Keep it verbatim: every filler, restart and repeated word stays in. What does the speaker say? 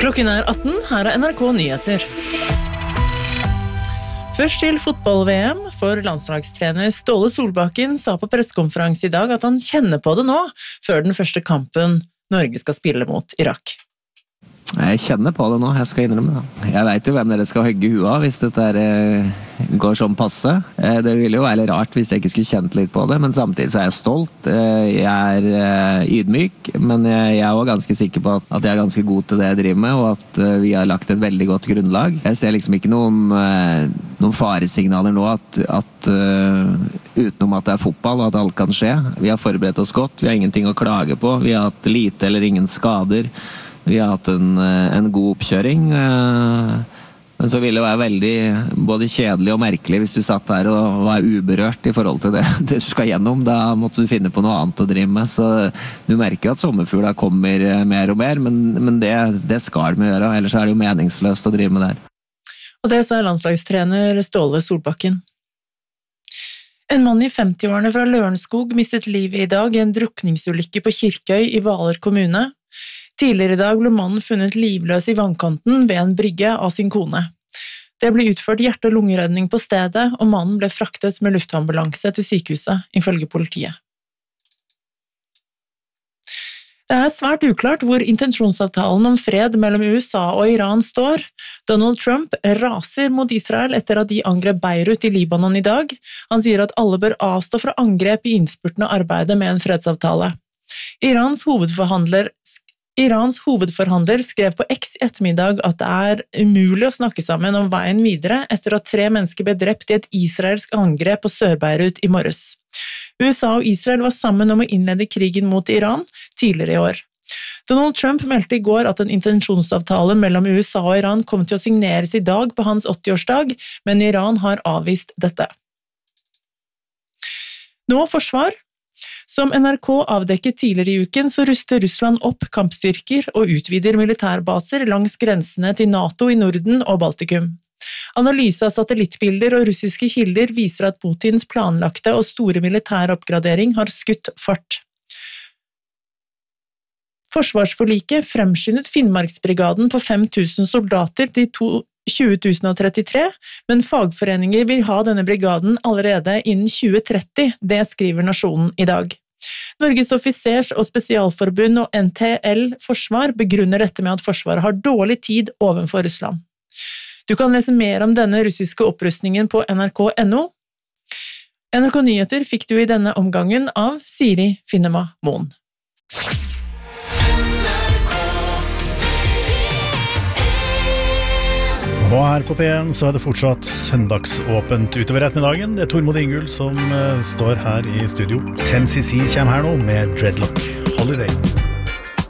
Klokken er atten, her er N R K Nyheter. Først til fotball-V M, for landslagstrener Ståle Solbakken sa på pressekonferanse i dag at han kjenner på det nå, før den første kampen Norge skal spille mot Irak. Jeg kjenner på det nå, jeg skal innrømme det. Jeg vet jo hvem dere skal hogge huet av hvis dette er, går som passe. Det ville jo være litt rart hvis jeg ikke skulle kjent litt på det, men samtidig så er jeg stolt. Jeg er ydmyk, men jeg er også ganske sikker på at jeg er ganske god til det jeg driver med, og at vi har lagt et veldig godt grunnlag. Jeg ser liksom ikke noen, noen faresignaler nå at, at utenom at det er fotball og at alt kan skje. Vi har forberedt oss godt, vi har ingenting å klage på, vi har hatt lite eller ingen skader. Vi har hatt en, en god oppkjøring, men så ville det være veldig både kjedelig og merkelig hvis du satt der og var uberørt i forhold til det, det du skal gjennom. Da måtte du finne på noe annet å drive med, så du merker at sommerfugler kommer mer og mer, men, men det, det skal vi gjøre, ellers er det jo meningsløst å drive med det. Og det sa landslagstrener Ståle Solbakken. En mann i femti-årene fra Lørenskog mistet livet i dag i en drukningsulykke på Kirkøy i Hvaler kommune. Tidligere i dag ble mannen funnet livløs i vannkanten ved en brygge av sin kone. Det ble utført hjerte- og lungeredning på stedet, og mannen ble fraktet med luftambulanse til sykehuset, ifølge politiet. Det er svært uklart hvor intensjonsavtalen om fred mellom U S A og Iran står. Donald Trump raser mot Israel etter at de angrep Beirut i Libanon i dag. Han sier at alle bør avstå fra angrep i innspurten av arbeidet med en fredsavtale. Irans hovedforhandler Irans hovedforhandler skrev på X i ettermiddag at det er umulig å snakke sammen om veien videre etter at tre mennesker ble drept i et israelsk angrep på Sør-Beirut i morges. U S A og Israel var sammen om å innlede krigen mot Iran tidligere i år. Donald Trump meldte i går at en intensjonsavtale mellom U S A og Iran kom til å signeres i dag på hans åtti-årsdag, men Iran har avvist dette. Nå forsvar. Som N R K avdekket tidligere i uken, så ruster Russland opp kampstyrker og utvider militærbaser langs grensene til NATO i Norden og Baltikum. Analyse av satellittbilder og russiske kilder viser at Putins planlagte og store militære oppgradering har skutt fart. Forsvarsforliket fremskyndet Finnmarksbrigaden på fem tusen soldater til tjue tusen og trettitre, men fagforeninger vil ha denne brigaden allerede innen tjue tretti, det skriver Nasjonen i dag. Norges offisers- og spesialforbund og N T L Forsvar begrunner dette med at Forsvaret har dårlig tid overfor Russland. Du kan lese mer om denne russiske opprustningen på N R K punktum N O. N R K Nyheter fikk du i denne omgangen av Siri Finnema Moen. Og her på P en så er det fortsatt søndagsåpent utover ettermiddagen. Det er Tormod Ingul som uh, står her i studio. ten C C kommer her nå med Dreadlock Holiday.